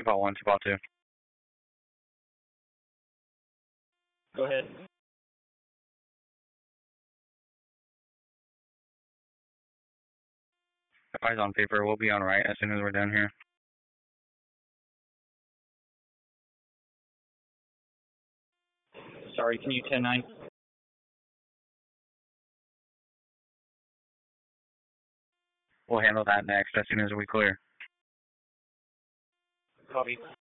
2 1, 2 2. Go ahead. Eyes on paper. We'll be on right as soon as we're done here. Sorry, can you 10-9? We'll handle that next as soon as we clear. Copy.